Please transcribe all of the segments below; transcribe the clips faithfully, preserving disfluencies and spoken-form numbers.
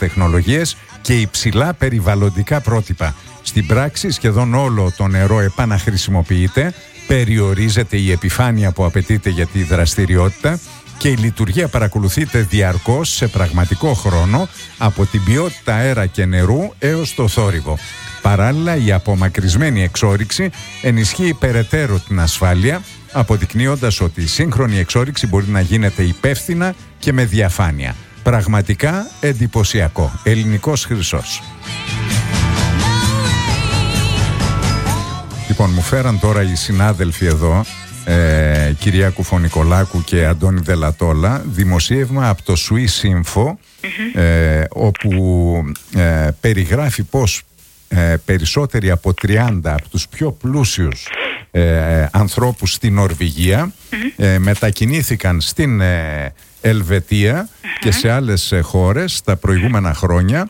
τεχνολογίες και υψηλά περιβαλλοντικά πρότυπα. Στην πράξη σχεδόν όλο το νερό επαναχρησιμοποιείται, περιορίζεται η επιφάνεια που απαιτείται για τη δραστηριότητα και η λειτουργία παρακολουθείται διαρκώς σε πραγματικό χρόνο από την ποιότητα αέρα και νερού έως το θόρυβο. Παράλληλα, η απομακρυσμένη εξόρυξη ενισχύει περαιτέρω την ασφάλεια, αποδεικνύοντας ότι η σύγχρονη εξόρυξη μπορεί να γίνεται υπεύθυνα και με διαφάνεια. Πραγματικά εντυπωσιακό. Ελληνικός χρυσός. Λοιπόν, μου φέραν τώρα οι συνάδελφοι εδώ, ε, κυρία Κουφονικολάκου και Αντώνη Δελατόλα, δημοσίευμα από το Swiss Info, mm-hmm. ε, όπου ε, περιγράφει πως ε, περισσότεροι από τριάντα από τους πιο πλούσιους ε, ανθρώπους στην Νορβηγία mm-hmm. ε, μετακινήθηκαν στην ε, Ελβετία mm-hmm. και σε άλλες ε, χώρες τα προηγούμενα χρόνια,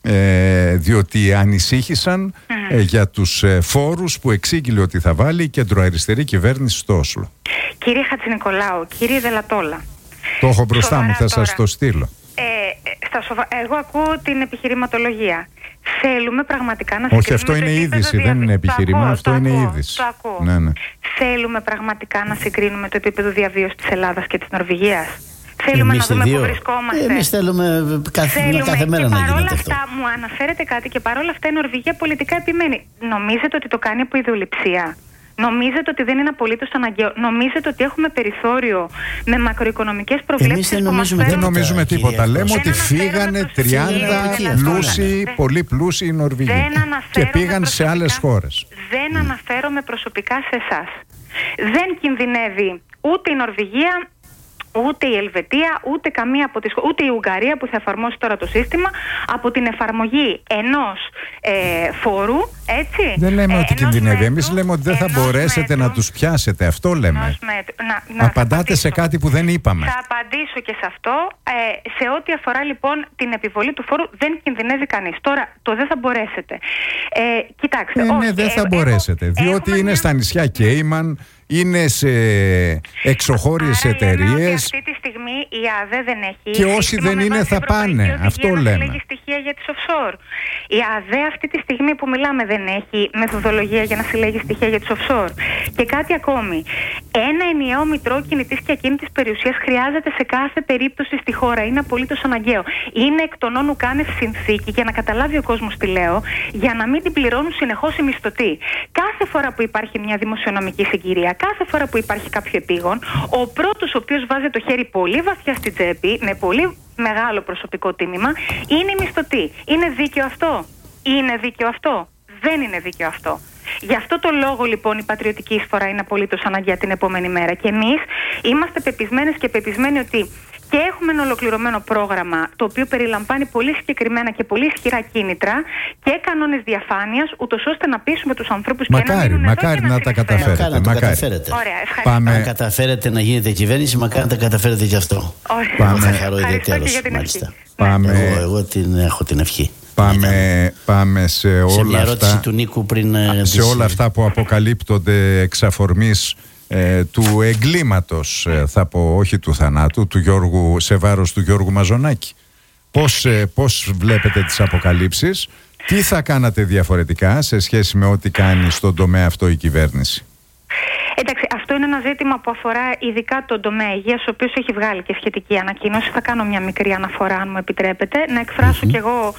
Ε, διότι ανησύχησαν mm. ε, για τους ε, φόρους που εξήγηλε ότι θα βάλει η κεντροαριστερή κυβέρνηση στο Όσλο. Κύριε Χατζηνικολάου, κύριε Δελατόλα, το έχω μπροστά μου, θα τώρα. σας το στείλω. Ε, στα σοβα... Εγώ ακούω την επιχειρηματολογία. Θέλουμε πραγματικά να συγκρίνουμε. Όχι, αυτό είναι είδηση, δεν είναι επιχείρημα, ακούω, αυτό το είναι ακούω, είδηση. Το ακούω. Ναι, ναι. Θέλουμε πραγματικά να συγκρίνουμε το επίπεδο διαβίωσης της Ελλάδας και της Νορβηγίας. Θέλουμε εμείς να δούμε πού βρισκόμαστε. Εμείς θέλουμε κάθε, θέλουμε κάθε μέρα να γίνεται αυτό. Αυτά, μου αναφέρετε κάτι και παρόλα αυτά η Νορβηγία πολιτικά επιμένει. Νομίζετε ότι το κάνει από ιδεολειψία? Νομίζετε ότι δεν είναι απολύτως αναγκαίο? Νομίζετε ότι έχουμε περιθώριο με μακροοικονομικές προβλέψεις? Εμείς δεν νομίζουμε, δεν νομίζουμε τίποτα. Λέμε ότι φύγανε τριάντα πλούσιοι, πολύ πλούσιοι Νορβηγοί και πήγαν σε άλλες χώρες. Δεν mm. αναφέρομαι προσωπικά σε εσάς. Δεν κινδυνεύει ούτε η Νορβηγία, ούτε η Ελβετία, ούτε καμία από τις, ούτε η Ουγγαρία που θα εφαρμόσει τώρα το σύστημα από την εφαρμογή ενός ε, φόρου, έτσι. Δεν λέμε ε, ότι κινδυνεύει. μέτρου, Εμείς λέμε ότι δεν θα μπορέσετε μέτρου, να τους πιάσετε. Αυτό λέμε. Να, να Απαντάτε σε κάτι που δεν είπαμε. Θα απαντήσω και σε αυτό. Ε, σε ό,τι αφορά λοιπόν την επιβολή του φόρου, δεν κινδυνεύει κανείς. Τώρα, το δεν θα μπορέσετε. Ε, κοιτάξτε. Ε, όχι, ναι, δεν θα ε, μπορέσετε. Έχω, διότι είναι μια... στα νησιά Κέιμαν, είναι σε εξωχώριες εταιρείες. Αυτή τη στιγμή η ΑΔΕ δεν έχει. Και όσοι δεν είναι θα πάνε. Αυτό λέμε. Έχει στοιχεία για τις offshore. Η ΑΔΕ αυτή τη στιγμή που μιλάμε δεν έχει μεθοδολογία για να συλλέγει στοιχεία για τις offshore. Και κάτι ακόμη. Ένα ενιαίο μητρό κινητής και ακίνητης περιουσίας χρειάζεται σε κάθε περίπτωση στη χώρα. Είναι απολύτως αναγκαίο. Είναι εκ των όνου κάνευ συνθήκη, για να καταλάβει ο κόσμος τι λέω, για να μην την πληρώνουν συνεχώς οι μισθωτοί. Κάθε φορά που υπάρχει μια δημοσιονομική συγκυρία, κάθε φορά που υπάρχει κάποιο επίγον, ο πρώτος ο οποίος βάζει το χέρι πολύ βαθιά στην τσέπη, με πολύ μεγάλο προσωπικό τίμημα, είναι η μισθωτή. Είναι δίκαιο αυτό? Είναι δίκαιο αυτό? Δεν είναι δίκαιο αυτό. Γι' αυτό το λόγο λοιπόν η πατριωτική εισφορά είναι απολύτως αναγκαία την επόμενη μέρα. Και εμείς είμαστε πεπισμένες και πεπισμένοι ότι και έχουμε ένα ολοκληρωμένο πρόγραμμα το οποίο περιλαμβάνει πολύ συγκεκριμένα και πολύ ισχυρά κίνητρα και κανόνες διαφάνειας, ούτως ώστε να πείσουμε τους ανθρώπους μακάρι, και να μείνουν μακάρι εδώ να, να τα καταφέρετε. Μακάρι να τα καταφέρετε. Ωραία, ευχαριστώ. Πάμε... Αν καταφέρετε να γίνετε κυβέρνηση, μακάρι να τα καταφέρετε και αυτό. Ωραία. Πάμε. Θα χαρώ ιδιαίτερος, μάλιστα. Πάμε... Εγώ, εγώ την έχω την ευχή. Πάμε, πάμε σε όλα σε μια ερώτηση αυτά, του Νίκου πριν, σε όλα αυτά που αποκαλύπτονται εξ αφορμής ε, του εγκλήματος, ε, θα πω, όχι του θανάτου, του Γιώργου, σε βάρος του Γιώργου Μαζονάκη. Πώς, ε, πώς βλέπετε τις αποκαλύψεις, τι θα κάνατε διαφορετικά σε σχέση με ό,τι κάνει στον τομέα αυτό η κυβέρνηση? Εντάξει, αυτό είναι ένα ζήτημα που αφορά ειδικά τον τομέα υγείας, ο οποίος έχει βγάλει και σχετική ανακοίνωση. Θα κάνω μια μικρή αναφορά, αν μου επιτρέπετε. Να εκφράσω mm-hmm. κι εγώ,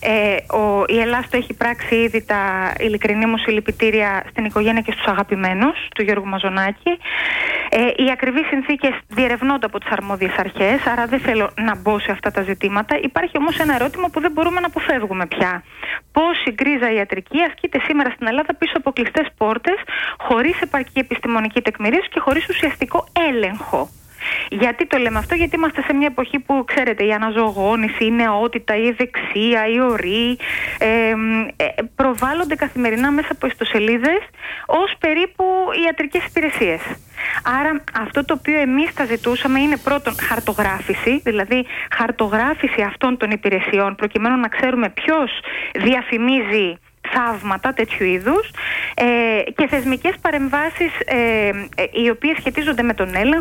ε, ο, η Ελλάδα το έχει πράξει ήδη τα ειλικρινή μου συλληπιτήρια στην οικογένεια και στους αγαπημένους του Γιώργου Μαζονάκη. Ε, οι ακριβείς συνθήκες διερευνώνται από τις αρμόδιες αρχές, άρα δεν θέλω να μπω σε αυτά τα ζητήματα. Υπάρχει όμως ένα ερώτημα που δεν μπορούμε να αποφεύγουμε πια. Πώς η γκρίζα ιατρική ασκείται σήμερα στην Ελλάδα πίσω από κλειστές πόρτες, χωρίς επαρκή επιστημονική τεκμηρίωση και χωρίς ουσιαστικό έλεγχο. Γιατί το λέμε αυτό? Γιατί είμαστε σε μια εποχή που, ξέρετε, η αναζωογόνηση, η νεότητα, η ευεξία, η ορή ε, ε, προβάλλονται καθημερινά μέσα από ιστοσελίδες ως περίπου ιατρικές υπηρεσίες. Άρα αυτό το οποίο εμείς θα ζητούσαμε είναι πρώτον χαρτογράφηση, δηλαδή χαρτογράφηση αυτών των υπηρεσιών, προκειμένου να ξέρουμε ποιος διαφημίζει θαύματα τέτοιου είδους, ε, και θεσμικές παρεμβάσεις ε, ε, οι οποίες σχετίζονται με τον έλεγχο,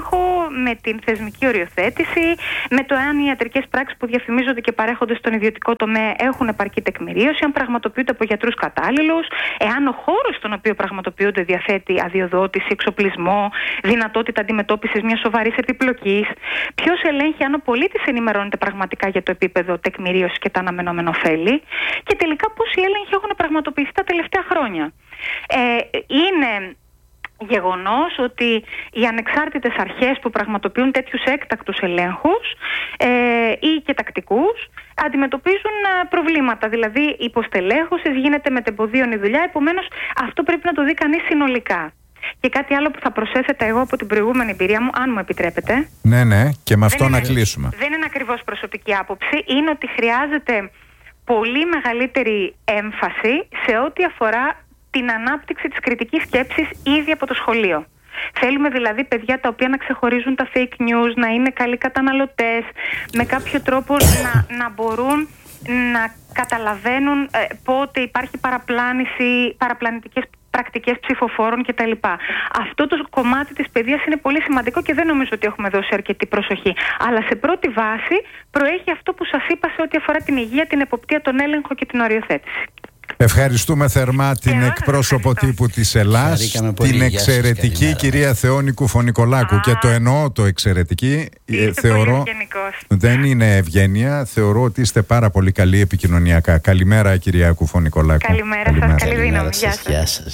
με την θεσμική οριοθέτηση, με το εάν οι ιατρικές πράξεις που διαφημίζονται και παρέχονται στον ιδιωτικό τομέα έχουν επαρκή τεκμηρίωση, αν πραγματοποιούνται από γιατρούς κατάλληλους, εάν ο χώρος στον οποίο πραγματοποιούνται διαθέτει αδειοδότηση, εξοπλισμό, δυνατότητα αντιμετώπισης μιας σοβαρής επιπλοκής, ποιος ελέγχει αν ο πολίτης ενημερώνεται πραγματικά για το επίπεδο τεκμηρίωσης και τα αναμενόμενα ωφέλη, και τελικά πώς οι έλεγχοι έχουν πραγματοποιηθεί τα τελευταία χρόνια. Ε, είναι γεγονός ότι οι ανεξάρτητες αρχές που πραγματοποιούν τέτοιους έκτακτους ελέγχους ε, ή και τακτικούς αντιμετωπίζουν α, προβλήματα. Δηλαδή η υποστελέχωση γίνεται μετεμποδίων η δουλειά, επομένως αυτό πρέπει να το δει κανείς συνολικά. Και κάτι άλλο που θα προσέθετα εγώ από την προηγούμενη εμπειρία μου, αν μου επιτρέπετε. Ναι, ναι, και με αυτό δεν να είναι, κλείσουμε. Δεν είναι ακριβώς προσωπική άποψη, είναι ότι χρειάζεται πολύ μεγαλύτερη έμφαση σε ό,τι αφορά την ανάπτυξη της κριτικής σκέψης ήδη από το σχολείο. Θέλουμε δηλαδή παιδιά τα οποία να ξεχωρίζουν τα fake news, να είναι καλοί καταναλωτές, με κάποιο τρόπο να, να μπορούν να καταλαβαίνουν ε, πότε υπάρχει παραπλάνηση, παραπλανητικές πρακτικές ψηφοφόρων κτλ. Αυτό το κομμάτι της παιδείας είναι πολύ σημαντικό και δεν νομίζω ότι έχουμε δώσει αρκετή προσοχή. Αλλά σε πρώτη βάση προέχει αυτό που σας είπα σε ό,τι αφορά την υγεία, την εποπτεία, τον έλεγχο και την οριοθέτηση. Ευχαριστούμε θερμά την εκπρόσωπο τύπου της Ελλάς, την εξαιρετική σας, κυρία Θεόνη Κουφονικολάκου. Α, και το εννοώ το εξαιρετική. Ε, θεωρώ, δεν είναι ευγένεια, θεωρώ ότι είστε πάρα πολύ καλή επικοινωνιακά. Καλημέρα, κυρία Κουφονικολάκου. Καλημέρα, καλημέρα σας, καλή δύναμη. Γεια σας.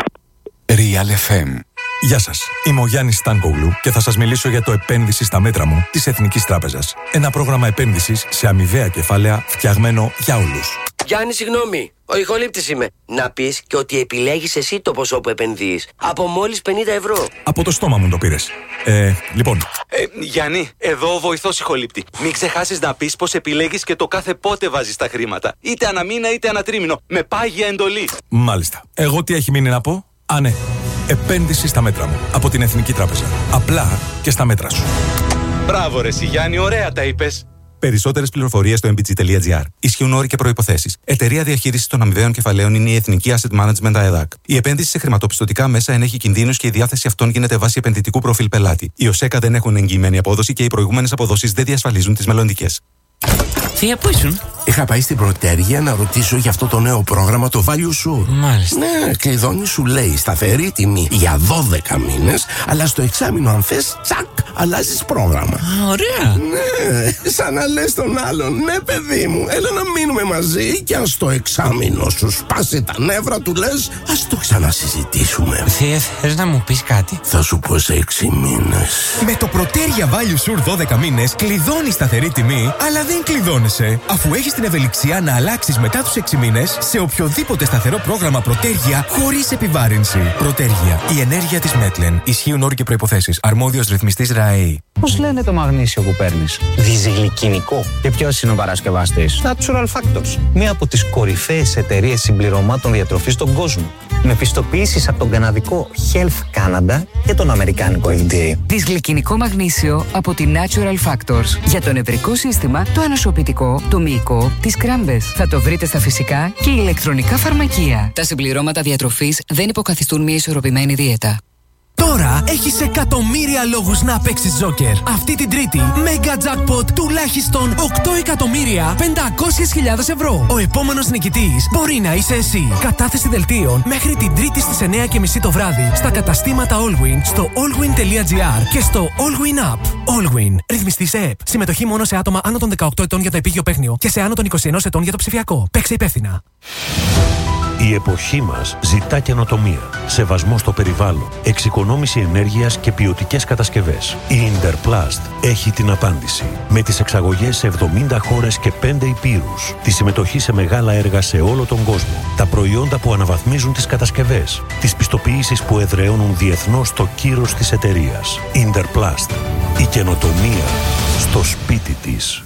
Real εφ εμ. Γεια σας, είμαι ο Γιάννης Στάνκογλου και θα σας μιλήσω για το επένδυση στα μέτρα μου της Εθνικής Τράπεζας. Ένα πρόγραμμα επένδυσης σε αμοιβαία κεφάλαια φτιαγμένο για όλους. Γιάννη, συγγνώμη, ο ηχολήπτης είμαι. Να πεις και ότι επιλέγεις εσύ το ποσό που επενδύεις. Από μόλις πενήντα ευρώ. Από το στόμα μου το πήρες. Ε, λοιπόν. Ε, Γιάννη, εδώ ο βοηθός ηχολήπτη. Μην ξεχάσεις να πεις πως επιλέγεις και το κάθε πότε βάζεις τα χρήματα. Είτε αναμήνα είτε ανατρίμηνο. Με πάγια εντολή. Μάλιστα. Εγώ τι έχει μείνει να πω? Α, ναι. Επένδυση στα μέτρα μου. Από την Εθνική Τράπεζα. Απλά και στα μέτρα σου. Μπράβο, ρε συ, Γιάννη, ωραία τα είπες. Περισσότερες πληροφορίες στο εμ μπι τζι τελεία τζι άρ. Ισχύουν όροι και προϋποθέσεις. Εταιρεία διαχείρισης των αμοιβαίων κεφαλαίων είναι η Εθνική Asset Management ΑΕΔΑΚ. Η επένδυση σε χρηματοπιστωτικά μέσα ενέχει κινδύνους και η διάθεση αυτών γίνεται βάσει επενδυτικού προφίλ πελάτη. Οι ΟΣΕΚΑ δεν έχουν εγγυημένη απόδοση και οι προηγούμενες αποδόσεις δεν διασφαλίζουν τις μελλοντικές. Θεία, πού ήσουν? Είχα πάει στην Πρωτέργεια να ρωτήσω για αυτό το νέο πρόγραμμα, το Value Sure. Μάλιστα. Ναι, κλειδώνει, σου λέει σταθερή τιμή για δώδεκα μήνες, αλλά στο εξάμηνο, αν θες, τσακ, αλλάζεις πρόγραμμα. Α, ωραία. Ναι, σαν να λες τον άλλον, ναι, παιδί μου, έλα να μείνουμε μαζί και αν στο εξάμηνο σου σπάσει τα νεύρα, του λες, ας το ξανασυζητήσουμε. Θεία, θες να μου πεις κάτι? Θα σου πω σε έξι μήνες. Με το Πρωτέργεια Value Sure δώδεκα μήνες κλειδώνεις σταθερή τιμή, αλλά δεν κλειδώνεσαι, αφού έχεις την ευελιξία να αλλάξεις μετά τους έξι μήνες σε οποιοδήποτε σταθερό πρόγραμμα Πρωτέργεια χωρίς επιβάρυνση. Πρωτέργεια. Η ενέργεια της Μέτλεν. Ισχύουν όροι και προϋποθέσεις. Αρμόδιος ρυθμιστής ΡΑΕΗ. Πώς λένε το μαγνήσιο που παίρνεις? Διζυγλικινικό. Και ποιος είναι ο παρασκευαστής? Natural Factors. Μία από τις κορυφαίες εταιρείες συμπληρωμάτων διατροφής στον κόσμο. Με πιστοποιήσεις από τον καναδικό Health Canada και τον αμερικάνικο εφ ντι έι. Δυσγλυκινικό μαγνήσιο από τη Natural Factors. Για το νευρικό σύστημα, το ανοσοποιητικό, το μυϊκό, τις κράμπες. Θα το βρείτε στα φυσικά και ηλεκτρονικά φαρμακεία. Τα συμπληρώματα διατροφής δεν υποκαθιστούν μια ισορροπημένη δίαιτα. Τώρα έχεις εκατομμύρια λόγους να παίξεις Τζόκερ. Αυτή την Τρίτη, Mega Jackpot τουλάχιστον οκτώ εκατομμύρια πεντακόσιες χιλιάδες ευρώ. Ο επόμενος νικητής μπορεί να είσαι εσύ. Κατάθεση δελτίων μέχρι την Τρίτη στις εννιά και μισή το βράδυ στα καταστήματα Allwyn, στο allwyn τελεία τζι άρ και στο Allwyn App. Allwyn. Ρυθμιστής ΕΕΠ. Συμμετοχή μόνο σε άτομα άνω των δεκαοκτώ ετών για το επίγειο παίχνιο και σε άνω των είκοσι ενός ετών για το ψηφιακό. Παίξε υπεύθυνα. Η εποχή μας ζητά καινοτομία, σεβασμό στο περιβάλλον, εξοικονόμηση ενέργειας και ποιοτικές κατασκευές. Η Interplast έχει την απάντηση. Με τις εξαγωγές σε εβδομήντα χώρες και πέντε υπήρους, τη συμμετοχή σε μεγάλα έργα σε όλο τον κόσμο, τα προϊόντα που αναβαθμίζουν τις κατασκευές, τις πιστοποιήσεις που εδραιώνουν διεθνώς το κύρος της εταιρείας. Interplast. Η καινοτομία στο σπίτι της.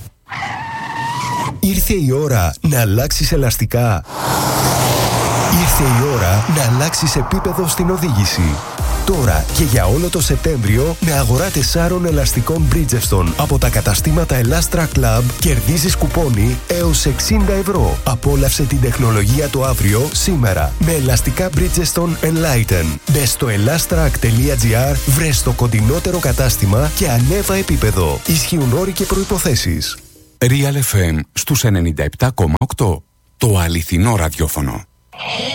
Ήρθε η ώρα να αλλάξεις ελαστικά. Ήρθε η ώρα να αλλάξεις επίπεδο στην οδήγηση. Τώρα και για όλο το Σεπτέμβριο με αγορά τεσσάρων ελαστικών Bridgestone από τα καταστήματα Elastra Club κερδίζεις κουπόνι έως εξήντα ευρώ. Απόλαυσε την τεχνολογία το αύριο σήμερα με ελαστικά Bridgestone Enlighten. Μπες στο ελάστρακ τελεία τζι άρ, βρες το κοντινότερο κατάστημα και ανέβα επίπεδο. Ισχύουν όροι και προϋποθέσεις. Real εφ εμ στους ενενήντα επτά κόμμα οκτώ. Το αληθινό ραδιόφωνο.